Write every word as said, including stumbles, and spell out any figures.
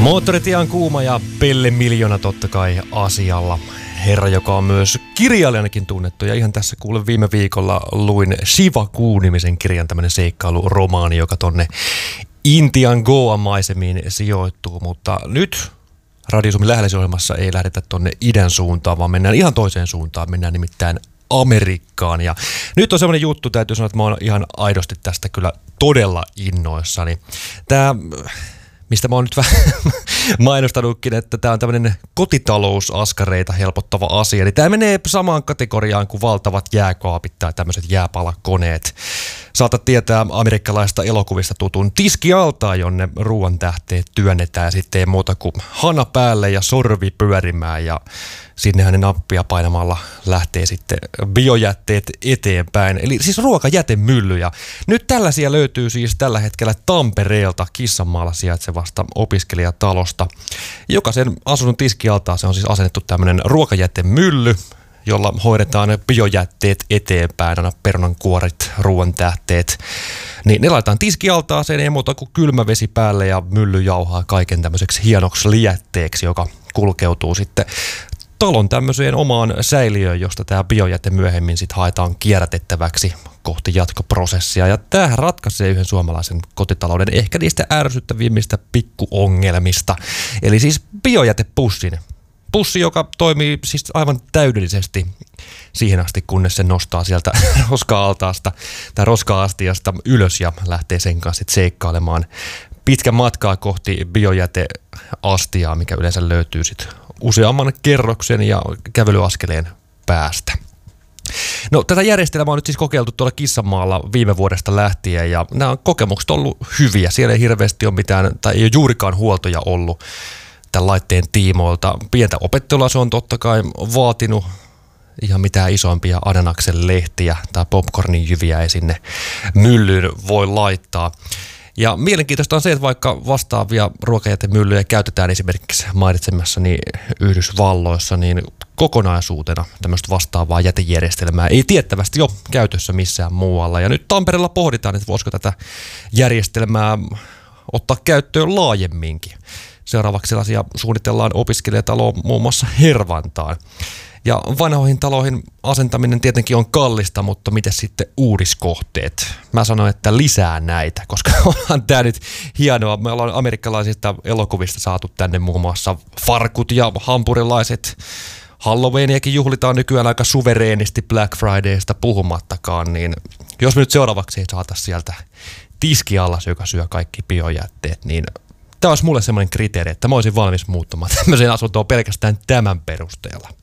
Moottoritie on kuuma ja Pelle Miljoona totta kai asialla. Herra, joka on myös kirjailijanakin tunnettu. Ja ihan tässä kuulen viime viikolla luin Shiva Kuu-nimisen kirjan, tämmöinen seikkailuromaani, joka tonne Intian Goa-maisemiin sijoittuu. Mutta nyt Radio Suomi lähellisohjelmassa ei lähdetä tonne idän suuntaan, vaan mennään ihan toiseen suuntaan. Mennään nimittäin Amerikkaan. Ja nyt on semmoinen juttu, täytyy sanoa, että mä oon ihan aidosti tästä kyllä todella innoissani. Tää, mistä mä oon nyt vähän mainostanutkin, että tää on tämmöinen kotitalousaskareita helpottava asia. Eli tää menee samaan kategoriaan kuin valtavat jääkaapit tai tämmöiset jääpalakoneet. Saatat tietää amerikkalaista elokuvista tutun tiskialtaan, jonne ruoan tähteet työnnetään ja sitten ei muuta kuin hana päälle ja sorvi pyörimään ja sinnehän ne nappia painamalla lähtee sitten biojätteet eteenpäin. Eli siis ruokajätemylly. Ja nyt tällaisia löytyy siis tällä hetkellä Tampereelta Kissanmaalla sijaitsevasta opiskelijatalosta. Jokaisen asunnon tiskialtaan se on siis asennettu tämmöinen ruokajätemylly, jolla hoidetaan biojätteet eteenpäin, aina perunankuoret, ruoan tähteet. Niin ne laitetaan tiskialtaaseen, ei muuta kuin kylmä vesi päälle ja mylly jauhaa kaiken tämmöiseksi hienoksi lietteeksi, joka kulkeutuu sitten talon tämmöiseen omaan säiliöön, josta tämä biojäte myöhemmin sitten haetaan kierrätettäväksi kohti jatkoprosessia. Ja tämähän ratkaisee yhden suomalaisen kotitalouden ehkä niistä ärsyttävimmistä pikkuongelmista. Eli siis biojätepussin. Pussi, joka toimii siis aivan täydellisesti siihen asti, kunnes se nostaa sieltä roska-altaasta tai roska-astiasta ylös ja lähtee sen kanssa sitten seikkailemaan pitkän matkaa kohti biojäteastiaa, mikä yleensä löytyy sitten useamman kerroksen ja kävelyaskeleen päästä. No, tätä järjestelmää on nyt siis kokeiltu tuolla Kissanmaalla viime vuodesta lähtien ja nämä kokemukset on ollut hyviä. Siellä ei hirveästi ole mitään tai ei ole juurikaan huoltoja ollut tämän laitteen tiimoilta. Pientä opettelua se on totta kai vaatinut. Ihan mitään isompia ananaksen lehtiä tai popcornin jyviä ei sinne myllyyn voi laittaa. Ja mielenkiintoista on se, että vaikka vastaavia ruokajätemyllyjä käytetään esimerkiksi mainitsemassani Yhdysvalloissa, niin kokonaisuutena tämmöistä vastaavaa jätejärjestelmää ei tiettävästi ole käytössä missään muualla. Ja nyt Tampereella pohditaan, että voisiko tätä järjestelmää ottaa käyttöön laajemminkin. Seuraavaksi sellaisia suunnitellaan opiskelijataloon muun muassa Hervantaan. Ja vanhoihin taloihin asentaminen tietenkin on kallista, mutta miten sitten uudiskohteet? Mä sanoin, että lisää näitä, koska onhan tää nyt hienoa. Me ollaan amerikkalaisista elokuvista saatu tänne muun muassa farkut ja hampurilaiset. Halloweeniakin juhlitaan nykyään aika suvereenisti Black Fridaysta puhumattakaan, niin jos me nyt seuraavaksi ei saata sieltä tiskiallas, joka syö kaikki biojätteet, niin tämä olisi mulle semmoinen kriteeri, että mä olisin valmis muuttamaan tämmöiseen asuntoon pelkästään tämän perusteella.